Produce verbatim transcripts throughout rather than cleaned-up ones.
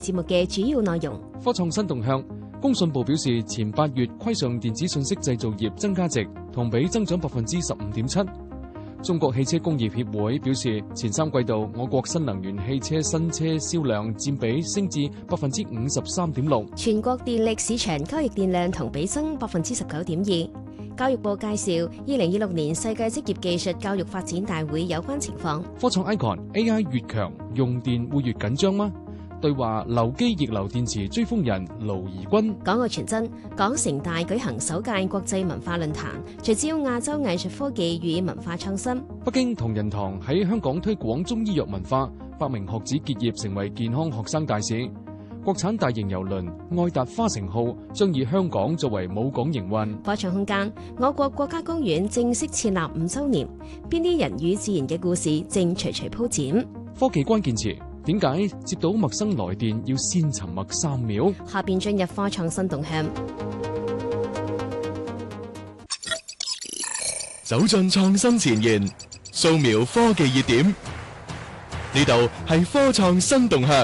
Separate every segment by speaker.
Speaker 1: 節目嘅主要內容。
Speaker 2: 科創新動向，工信部表示，前八月規上電子信息製造業增加值同比增長百分之十五點七。中國汽車工業協會表示，前三季度我國新能源汽車新車銷量佔比升至百分之五十三點六。
Speaker 1: 全國電力市場交易電量同比增百分之十九點二。教育部介紹二零二六年世界職業技術教育發展大會有關情況。
Speaker 2: 科創 Icon A I 越強，用電會越緊張嗎？對話流機逆流電池追風人盧怡君。
Speaker 1: 港澳傳真，港城大舉行首屆國際文化論壇，聚焦亞洲藝術科技與文化創新。
Speaker 2: 北京同仁堂喺香港推廣中醫藥文化，百名學子結業成為健康學生大使。國產大型郵輪愛達花城號將以香港作為母港營運。
Speaker 1: 科創空間，我國國家公園正式設立五週年，邊啲人與自然嘅故事正徐徐鋪展。
Speaker 2: 科技關鍵詞，點解接到陌生來電要先沉默三秒？
Speaker 1: 下邊進入科創新動向，
Speaker 3: 走進創新前沿，掃描科技熱點。呢度係科創新動向。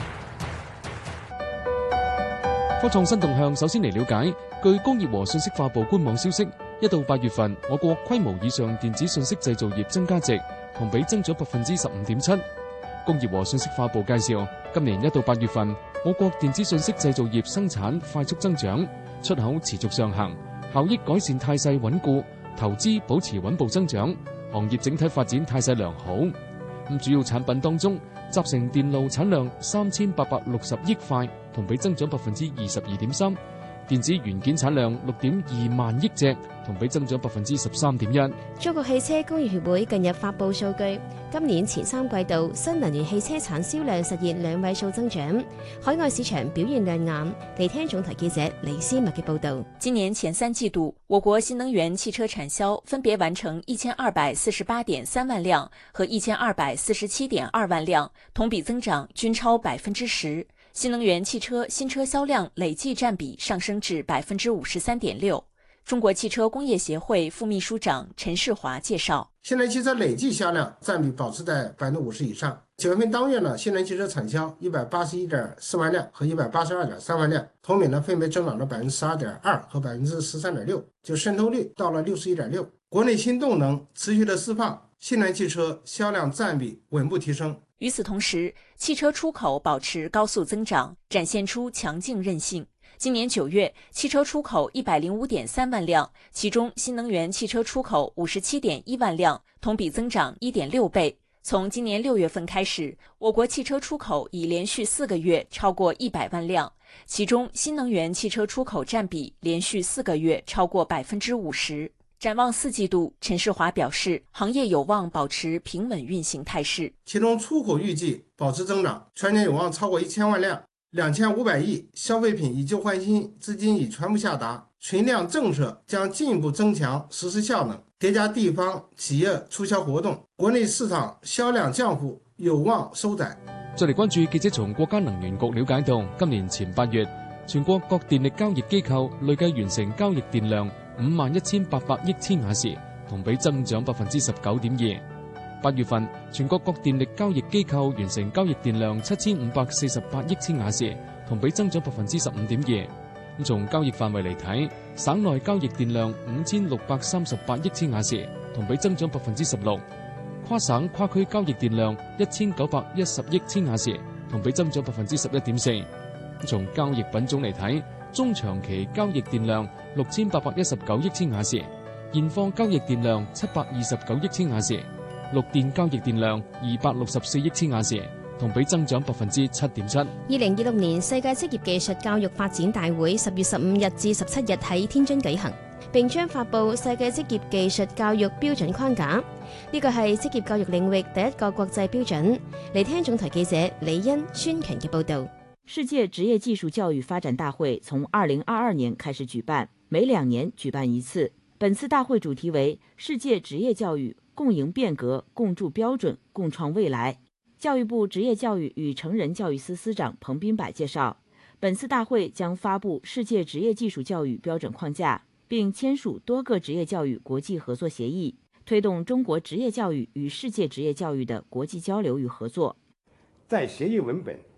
Speaker 2: 科創新動向，首先嚟了解，據工業和信息化部官網消息，一到八月份，我國規模以上電子信息製造業增加值同比增長百分之十五點七。工業和信息化部介紹，今年一到八月份，我國電子信息製造業生產快速增長，出口持續上行，效益改善態勢穩固，投資保持穩步增長，行業整體發展態勢良好。咁主要產品當中，集成電路產量三千八百六十億塊，同比增長百分之二十二點三；電子元件產量六點二萬億隻，同比增長百分之十三點一。
Speaker 1: 中國汽車工業協會近日發布數據，今年前三季度新能源汽車產銷量實現兩位數增長，海外市場表現亮眼。嚟聽總台記者李思密嘅報道。
Speaker 4: 今年前三季度，我國新能源汽車產銷分別完成一千二百四十八點三萬輛和一千二百四十七點二萬輛，同比增長均超百分之十。新能源汽車新車銷量累計佔比上升至百分之五十三點六。中國汽車工業協會副秘書長陳世華介紹，
Speaker 5: 新能源汽車累計銷量佔比保持在百分之五十以上。九月份當月呢，新能源汽車產銷一百八十一點四萬輛和一百八十二點三萬輛，同比呢分別增長了百分之十二點二和百分之十三點六，就滲透率到了六十一點六。國內新動能持續的釋放，新能源汽車銷量佔比穩步提升。
Speaker 4: 與此同時，汽車出口保持高速增長，展現出強勁韌性。今年九月，汽車出口一百零五點三萬輛，其中新能源汽車出口五十七點一萬輛，同比增長一點六倍。從今年六月份開始，我國汽車出口已連續四個月超過一百萬輛，其中新能源汽車出口佔比連續四個月超過百分之五十。展望四季度，陳世華表示，行業有望保持平穩運行態勢。
Speaker 5: 其中出口預計保持增長，全年有望超過一千萬輛，兩千五百億消費品以舊換新資金已全部下達，存量政策將進一步增強實施效能，疊加地方企業促銷活動，國內市場銷量降幅有望收窄。
Speaker 2: 再嚟關注記者從國家能源局了解到，今年前八月，全國各電力交易機構累計完成交易電量五萬一千八百億千瓦時，同比增長百分之十九點二。八月份，全國各電力交易機構完成交易電量七千五百四十八億千瓦時，同比增長百分之十五點二。咁從交易範圍嚟睇，省內交易電量五千六百三十八億千瓦時，同比增長百分之十六；跨省跨區交易電量一千九百一十億千瓦時，同比增長百分之十一點四。從交易品種嚟睇，中長期交易電量六千八百一十九億千瓦時，現貨交易電量七百二十九億千瓦時，綠電交易電量二百六十四億千瓦時，同比增長百分之七點七。
Speaker 1: 二零二六年世界職業技術教育發展大會十月十五日至十七日喺天津舉行，並將發布世界職業技術教育標準框架。呢個係職業教育領域第一個國際標準。嚟聽總台記者李欣、孫強嘅報道。
Speaker 6: 世界職業技術教育發展大會從二零二二年開始舉辦，每兩年舉辦一次。本次大會主題為世界職業教育共贏變革，共築標準，共創未來。教育部職業教育與成人教育司司長彭斌柏介紹，本次大會將發布世界職業技術教育標準框架，並簽署多個職業教育國際合作協議，推動中國職業教育與世界職業教育的國際交流與合作。
Speaker 7: 在協議文本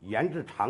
Speaker 7: 研制长